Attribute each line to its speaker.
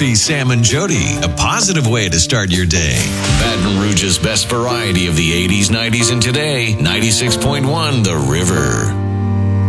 Speaker 1: Murphy, Sam, and Jody. A positive way to start your day. Baton Rouge's best variety of the 80s, 90s, and today. 96.1 The River.